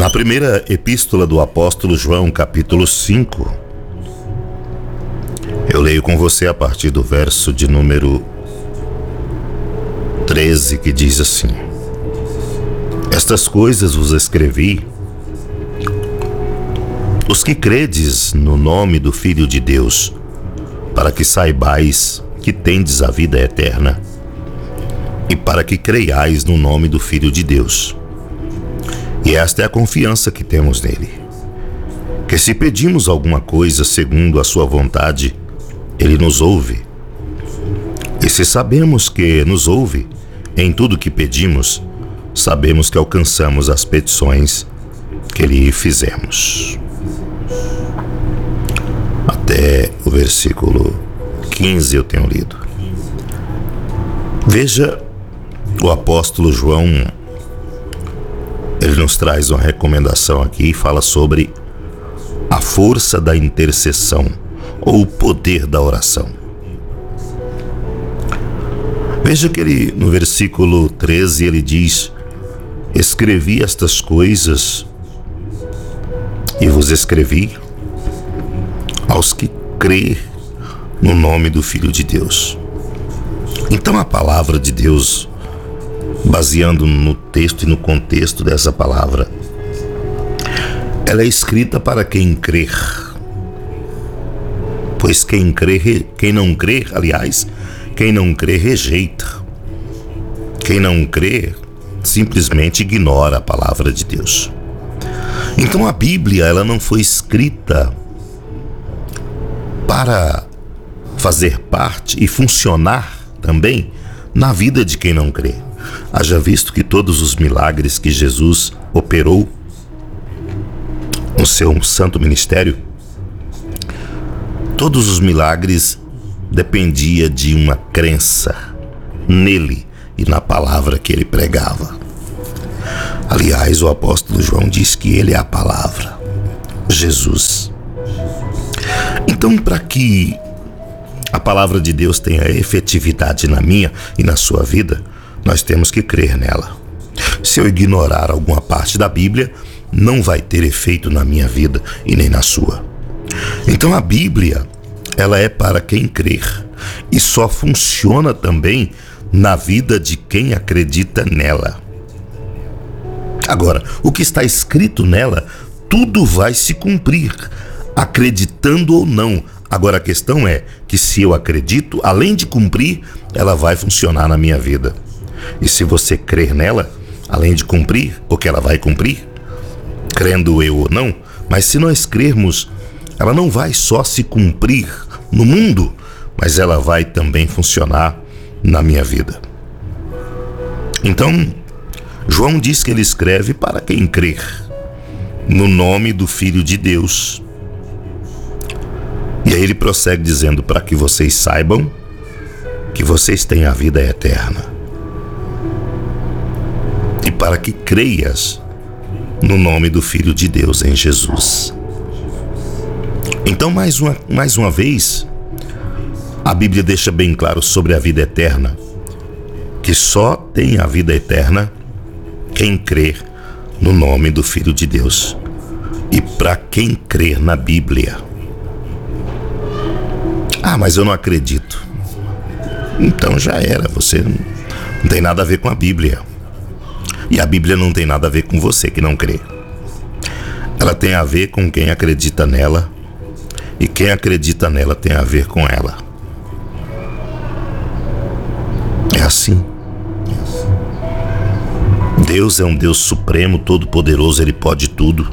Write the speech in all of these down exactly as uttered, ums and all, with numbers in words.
Na primeira epístola do apóstolo João, capítulo cinco, eu leio com você a partir do verso de número treze, que diz assim: Estas coisas vos escrevi, os que credes no nome do Filho de Deus, para que saibais que tendes a vida eterna, e para que creiais no nome do Filho de Deus. E esta é a confiança que temos nele, que se pedimos alguma coisa segundo a sua vontade, ele nos ouve. E se sabemos que nos ouve em tudo que pedimos, sabemos que alcançamos as petições que lhe fizemos. Até o versículo quinze eu tenho lido. Veja, o apóstolo João, ele nos traz uma recomendação aqui e fala sobre a força da intercessão ou o poder da oração. Veja que ele, no versículo treze, ele diz: Escrevi estas coisas e vos escrevi aos que crê no nome do Filho de Deus. Então a palavra de Deus, baseando no texto e no contexto dessa palavra, ela é escrita para quem crer. Pois quem crê, quem não crê, aliás, quem não crê rejeita. Quem não crê simplesmente ignora a palavra de Deus. Então a Bíblia, ela não foi escrita para fazer parte e funcionar também na vida de quem não crê. Haja visto que todos os milagres que Jesus operou no seu santo ministério, todos os milagres dependia de uma crença nele e na palavra que ele pregava. Aliás, o apóstolo João diz que ele é a palavra, Jesus. Então, para que a palavra de Deus tenha efetividade na minha e na sua vida, nós temos que crer nela. Se eu ignorar alguma parte da Bíblia, não vai ter efeito na minha vida e nem na sua. Então a Bíblia, ela é para quem crer e só funciona também na vida de quem acredita nela. Agora, o que está escrito nela, tudo vai se cumprir, acreditando ou não. Agora a questão é que se eu acredito, além de cumprir, ela vai funcionar na minha vida. E se você crer nela, além de cumprir, o que ela vai cumprir, crendo eu ou não, mas se nós crermos, ela não vai só se cumprir no mundo, mas ela vai também funcionar na minha vida. Então, João diz que ele escreve para quem crer no nome do Filho de Deus. E aí ele prossegue dizendo: para que vocês saibam que vocês têm a vida eterna, e para que creias no nome do Filho de Deus, em Jesus. Então, mais uma, mais uma vez, a Bíblia deixa bem claro sobre a vida eterna, que só tem a vida eterna quem crer no nome do Filho de Deus. E para quem crer na Bíblia. Ah, mas eu não acredito. Então já era, você não, não tem nada a ver com a Bíblia. E a Bíblia não tem nada a ver com você que não crê. Ela tem a ver com quem acredita nela, e quem acredita nela tem a ver com ela. É assim. Deus é um Deus supremo, todo-poderoso, Ele pode tudo.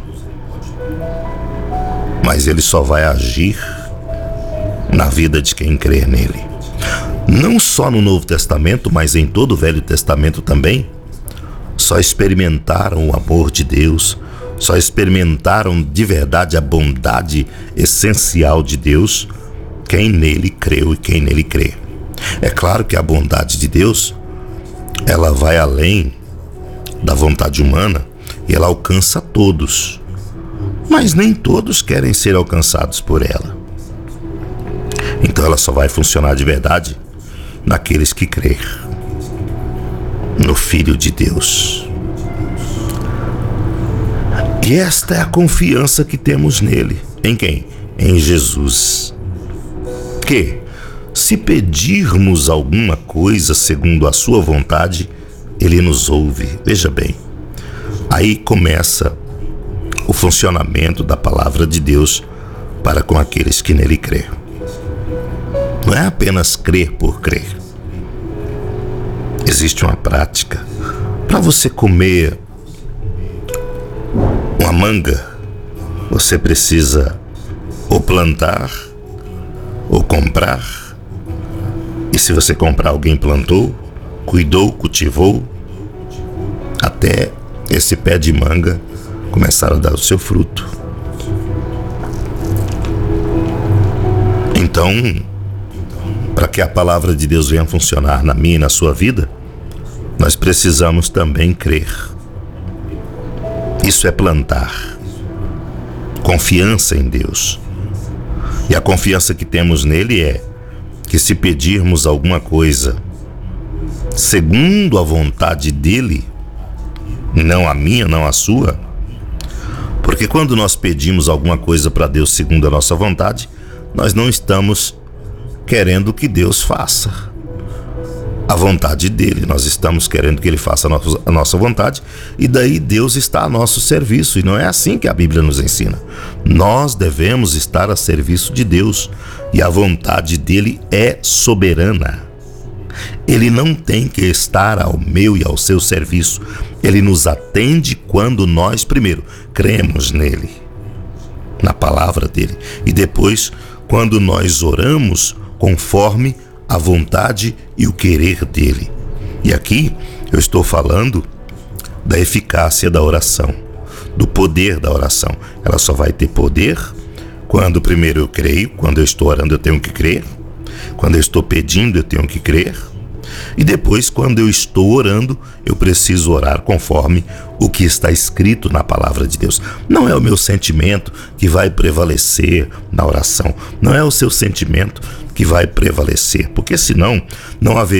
Mas Ele só vai agir na vida de quem crer nele. Não só no Novo Testamento, mas em todo o Velho Testamento também. Só experimentaram o amor de Deus, só experimentaram de verdade a bondade essencial de Deus quem nele creu e quem nele crê. É claro que a bondade de Deus, ela vai além da vontade humana e ela alcança todos, mas nem todos querem ser alcançados por ela. Então ela só vai funcionar de verdade naqueles que crêem no Filho de Deus. E esta é a confiança que temos nele. Em quem? Em Jesus. Que, se pedirmos alguma coisa segundo a sua vontade, ele nos ouve. Veja bem, aí começa o funcionamento da palavra de Deus para com aqueles que nele crêem. Não é apenas crer por crer. Existe uma prática. Para você comer uma manga, você precisa ou plantar ou comprar. E se você comprar, alguém plantou, cuidou, cultivou, até esse pé de manga começar a dar o seu fruto. Então, para que a palavra de Deus venha funcionar na minha e na sua vida, nós precisamos também crer. Isso é plantar confiança em Deus. E a confiança que temos nele é que, se pedirmos alguma coisa segundo a vontade dele, não a minha, não a sua, porque quando nós pedimos alguma coisa para Deus segundo a nossa vontade, nós não estamos querendo que Deus faça a vontade dele, nós estamos querendo que ele faça a nossa vontade, e daí Deus está a nosso serviço. E não é assim que a Bíblia nos ensina. Nós devemos estar a serviço de Deus, e a vontade dele é soberana. Ele não tem que estar ao meu e ao seu serviço. Ele nos atende quando nós primeiro cremos nele, na palavra dele, e depois quando nós oramos conforme a vontade e o querer dele. E aqui eu estou falando da eficácia da oração, do poder da oração. Ela só vai ter poder quando primeiro eu creio. Quando eu estou orando, eu tenho que crer. Quando eu estou pedindo, eu tenho que crer. E depois, quando eu estou orando, eu preciso orar conforme o que está escrito na palavra de Deus. Não é o meu sentimento que vai prevalecer na oração. Não é o seu sentimento que vai prevalecer, porque senão não haveria